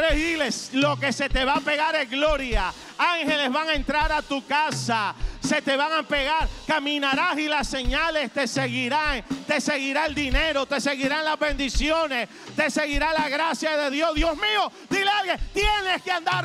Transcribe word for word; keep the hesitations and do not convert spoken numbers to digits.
Señores, diles, lo que se te va a pegar es gloria. Ángeles van a entrar a tu casa, se te van a pegar, caminarás y las señales te seguirán. Te seguirá el dinero, te seguirán las bendiciones, te seguirá la gracia de Dios. Dios mío, dile a alguien, tienes que andar